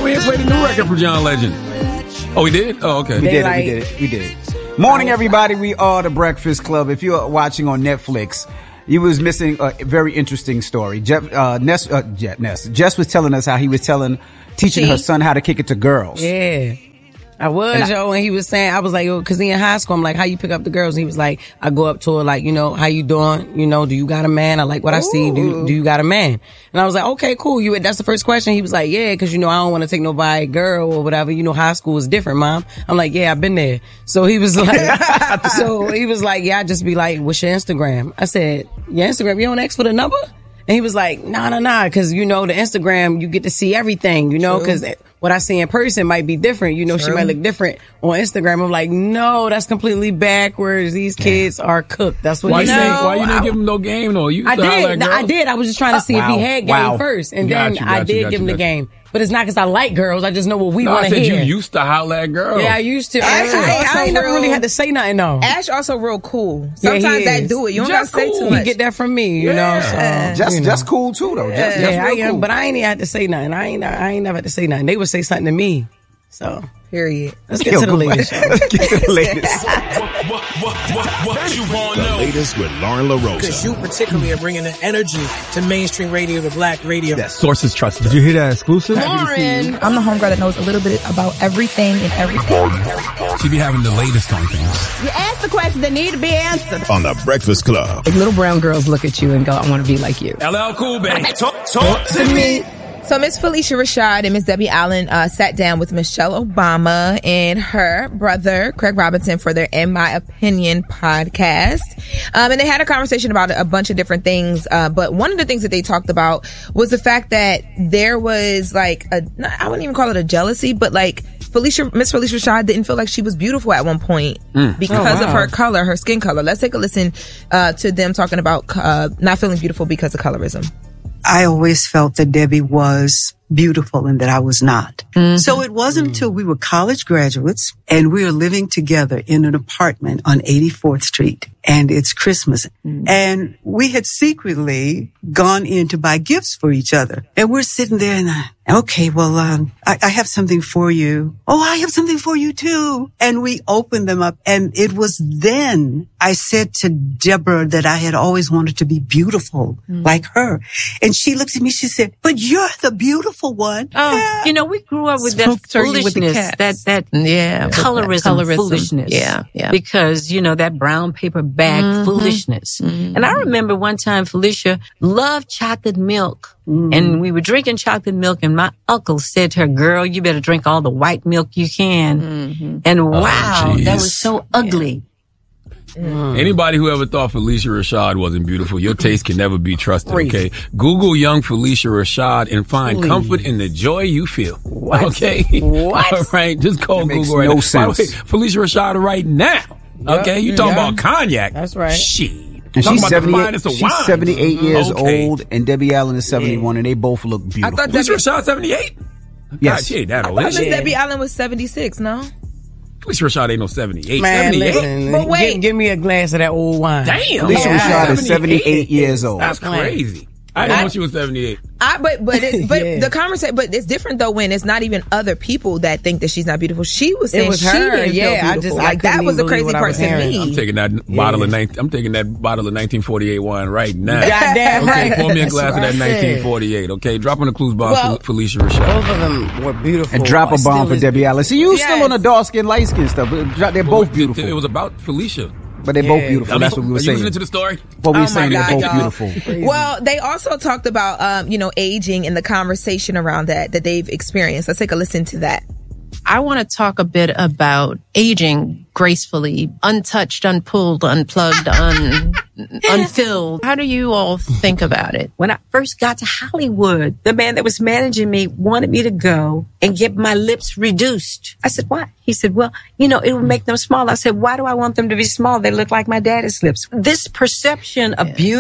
we didn't play the new record for John Legend? Oh, we did? Oh, okay. We did it. Morning, everybody. We are The Breakfast Club. If you're watching on Netflix, you was missing a very interesting story. Jess was telling us how he was teaching her son how to kick it to girls. Yeah. I was, and he was saying, I was like, because he in high school, I'm like, how you pick up the girls? And he was like, I go up to her, like, how you doing? Do you got a man? I like what I see. Do you got a man? And I was like, okay, cool. That's the first question. He was like, yeah, because, I don't want to take nobody girl or whatever. High school is different, Mom. I'm like, yeah, I've been there. So he was like, yeah, I just be like, what's your Instagram? I said, your Instagram, you don't ask for the number? And he was like, nah, because, the Instagram, you get to see everything, because what I see in person might be different. She might look different on Instagram. I'm like, no, that's completely backwards. These kids are cooked. That's what he said. Why you didn't give him no game, though? I did. I was just trying to see if he had game first. And then I did give him the game. But it's not because I like girls. I just know what we want to hear. You used to holler at girls. Yeah, I used to. I ain't never really had to say nothing, though. Ash also real cool. Sometimes that do it. You don't got to say too much. You get that from me, So, just cool, too, though. I am, but I ain't even had to say nothing. I ain't never had to say nothing. They would say something to me. So, period. Let's get to the latest. Let's get to the latest. What you want to know? The latest with Lauren LaRosa. Because you particularly are bringing the energy to mainstream radio, the black radio. That sources trust. Did you hear that exclusive? Lauren. I'm the homegirl that knows a little bit about everything and everything. She be having the latest on things. You ask the questions that need to be answered. On The Breakfast Club. Like little brown girls look at you and go, I want to be like you. LL Cool, baby. Talk to me. So Miss Felicia Rashad and Miss Debbie Allen sat down with Michelle Obama and her brother, Craig Robinson, for their In My Opinion podcast. And they had a conversation about a bunch of different things. But one of the things that they talked about was the fact that there was I wouldn't even call it a jealousy, but Miss Felicia Rashad didn't feel like she was beautiful at one point because of her color, her skin color. Let's take a listen to them talking about not feeling beautiful because of colorism. I always felt that Debbie was beautiful and that I was not. Mm-hmm. So it wasn't until we were college graduates and we were living together in an apartment on 84th Street and it's Christmas. Mm-hmm. And we had secretly gone in to buy gifts for each other. And we're sitting there and I have something for you. Oh, I have something for you too. And we opened them up. And it was then I said to Deborah that I had always wanted to be beautiful like her. And she looked at me, she said, but you're the beautiful one. Oh, yeah. We grew up with that foolishness, that colorism foolishness. Yeah. Because, that brown paper bag foolishness. Mm-hmm. And I remember one time Felicia loved chocolate milk. Mm-hmm. And we were drinking chocolate milk and my uncle said to her, girl, you better drink all the white milk you can. Mm-hmm. And wow, that was so ugly. Anybody who ever thought Felicia Rashad wasn't beautiful, your taste can never be trusted, okay? Google young Felicia Rashad and find comfort in the joy you feel. What? Okay? What? All right, just call Google right now. No sense. By the way, Felicia Rashad right now. Okay? You talking about cognac. That's right. Shit. And she's 78 years old, and Debbie Allen is 71, and they both look beautiful. I thought Felicia Rashad 78? Yes. God, she ain't that old. I thought Miss Debbie Allen was 76, no? Felicia Rashad ain't no 78. Man, 78? listen, but wait. Give me a glass of that old wine. Damn. Felicia Rashad is 78 years old. That's crazy. I didn't know she was 78. The conversation, but it's different though when it's not even other people that think that she's not beautiful. She was saying she didn't feel beautiful. That was the crazy part to me. I'm taking that bottle of 1948 wine right now. Goddamn right. Okay, pour me a glass of that 1948. Okay, drop on the clues bomb for Felicia Rashad. Both of them were beautiful. And drop a bomb for Debbie Allen. See, you still on the dark skin, light skin stuff. They're both beautiful. It was about Felicia. But they're both beautiful. That's what we were saying. Are you listening to the story? What we were saying, they're both beautiful. Well, they also talked about, aging and the conversation around that they've experienced. Let's take a listen to that. I want to talk a bit about aging gracefully, untouched, unpulled, unplugged, unfilled. How do you all think about it? When I first got to Hollywood, the man that was managing me wanted me to go and get my lips reduced. I said, why? He said, well, it would make them small. I said, why do I want them to be small? They look like my daddy's lips. This perception of beauty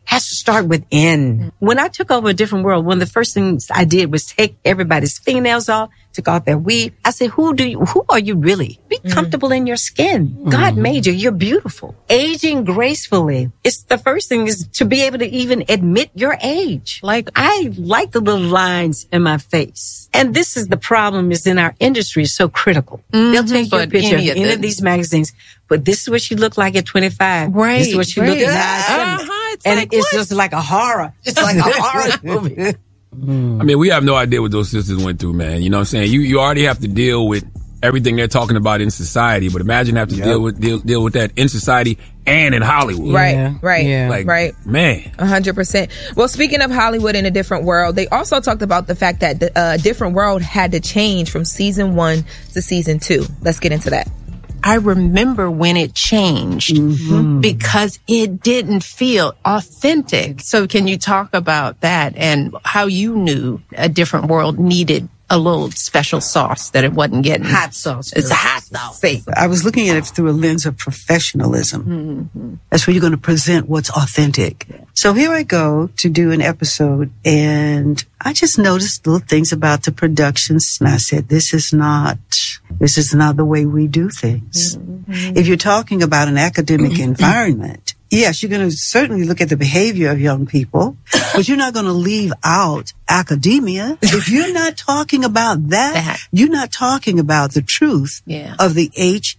has to start within. When I took over A Different World, one of the first things I did was take everybody's fingernails off, took off their weave. I said, who are you really? Be comfortable in your skin. God made you. You're beautiful. Aging gracefully. It's the first thing is to be able to even admit your age. Like, I like the little lines in my face. And this is the problem is in our industry is so critical. They'll take your picture in any of these magazines, but this is what she looked like at 25. Right. This is what she looked like. It's just like a horror. It's like a horror movie. I mean, we have no idea what those sisters went through, man. You know what I'm saying? You already have to deal with everything they're talking about in society, but imagine having to deal with that in society and in Hollywood. Right. Like, right. Man. 100%. Well, speaking of Hollywood and A Different World, they also talked about the fact that A Different World had to change from season 1 to season 2. Let's get into that. I remember when it changed because it didn't feel authentic. So can you talk about that and how you knew A Different World needed a little special sauce that it wasn't getting? Hot sauce. It's a hot sauce. I was looking at it through a lens of professionalism. That's where you're going to present what's authentic. So here I go to do an episode, and I just noticed little things about the productions, and I said, this is not the way we do things. If you're talking about an academic environment, yes, you're going to certainly look at the behavior of young people, but you're not going to leave out academia. If you're not talking about that, you're not talking about the truth of the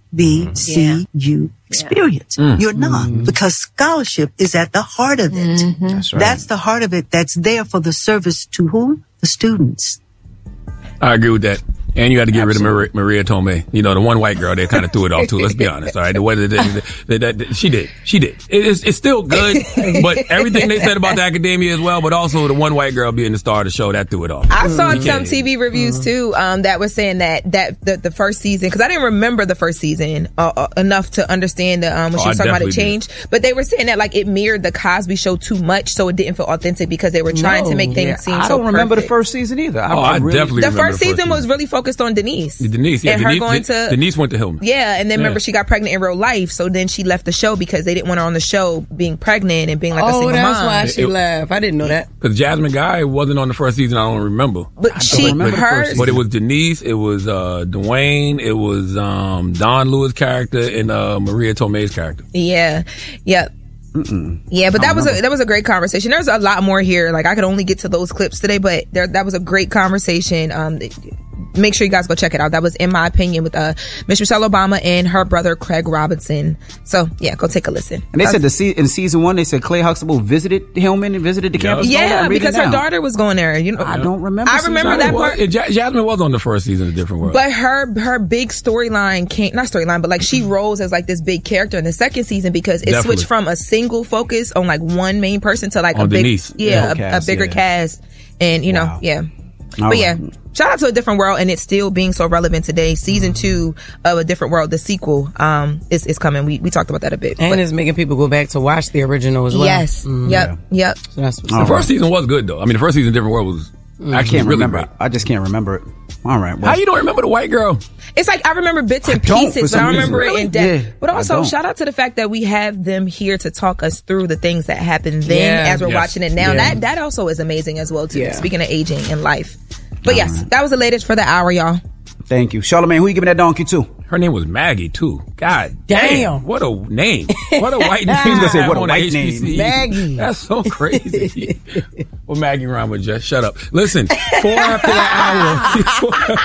HBCU experience. You're not, because scholarship is at the heart of it. That's right. That's the heart of it. That's there for the service to whom? The students. I agree with that. And you had to get rid of Maria Tomei. You know, the one white girl, they kind of threw it off too. Let's be honest. All right. She did. It's still good, but everything they said about the academia as well, but also the one white girl being the star of the show, that threw it off. I saw some TV reviews too, that was saying that the first season, cause I didn't remember the first season, enough to understand when she was talking about it changed, but they were saying that like it mirrored the Cosby Show too much, so it didn't feel authentic because they were trying to make things seem so perfect. I don't remember the first season either. I definitely the first season was really focused on Denise. Denise went to Hillman. Yeah, and then remember she got pregnant in real life, so then she left the show because they didn't want her on the show being pregnant and being like a single mom. Oh, that's why she left. I didn't know that. Because Jasmine Guy wasn't on the first season, I don't remember. But But it was Denise, it was Dwayne, it was Don Lewis' character, and Maria Tomei's character. Yeah. Yeah, but that was a great conversation. There's a lot more here. Like I could only get to those clips today, but that was a great conversation. Make sure you guys go check it out. That was In My Opinion with Miss Michelle Obama and her brother Craig Robinson. So yeah, go take a listen. And they said in season 1, they said Clay Huxtable visited Hillman and visited the campus. Yeah, because her daughter was going there. You know, I don't remember. I remember that part. Jasmine was on the first season of Different World, but her big storyline but like she rose as like this big character in the second season because it switched from a single focus on like one main person to like a bigger cast, and you know, shout out to A Different World, and it's still being so relevant today. Season 2 of A Different World, the sequel, is coming. We talked about that a bit. And it's making people go back to watch the original as well. Yes. Yep. So that's what's the first season was good though. I mean, the first season of Different World was I can't really remember. great. I just can't remember it. All right. Well, how you don't remember the white girl? It's like I remember bits and pieces, but I don't remember it in depth. Yeah, but also, shout out to the fact that we have them here to talk us through the things that happened then as we're watching it now. That also is amazing as well too. Speaking of aging and life. But yes, that was the latest for the hour, y'all. Thank you. Charlamagne, who you giving that donkey to? Her name was Maggie, too. God damn. What a name. What a white name. He was going to say, what a white HBCU. name. Maggie. That's so crazy. Well, Maggie rhyme with Jess. Shut up. Listen, 4 after the hour.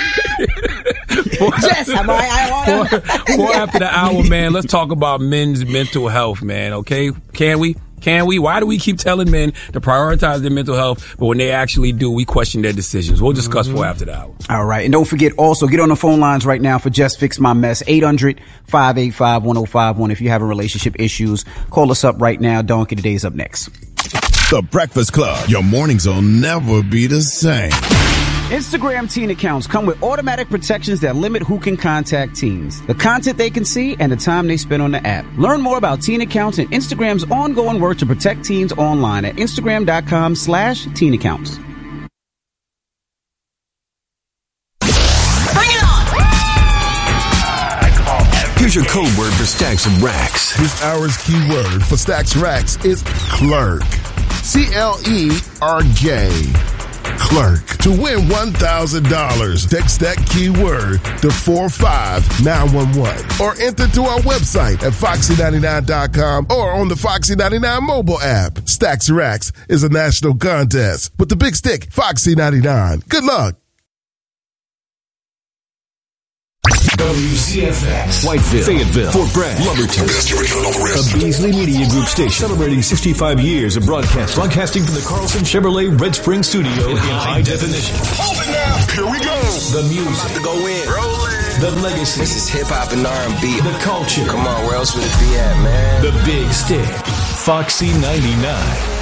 4 after the hour, man. Let's talk about men's mental health, man. Okay? Can we? Why do we keep telling men to prioritize their mental health, but when they actually do, we question their decisions? We'll discuss 4 after the hour. All right. And don't forget, also, get on the phone lines right now for Just Fix My Mess. 800-585-1051. If you have relationship issues, call us up right now. Donkey Today's up next. The Breakfast Club. Your mornings will never be the same. Instagram teen accounts come with automatic protections that limit who can contact teens, the content they can see, and the time they spend on the app. Learn more about teen accounts and Instagram's ongoing work to protect teens online at Instagram.com/teen accounts. Here's your code word for Stacks and Racks. This hour's keyword for Stacks Racks is clerk. CLERK. Clerk. To win $1,000, text that keyword to 45911 or enter to our website at Foxy99.com or on the Foxy 99 mobile app. Stacks Racks is a national contest with the big stick, Foxy 99. Good luck. WCFX, Whiteville, Fayetteville, Fort Bragg, Lumberton. A Beasley Media Group station celebrating 65 years of broadcasting from the Carlson Chevrolet Red Spring Studio in high definition. Open now. Here we go. The music. To go in. Rolling. The legacy. This is hip hop and R&B. The culture. Come on, where else would it be at, man? The big stick. Foxy 99.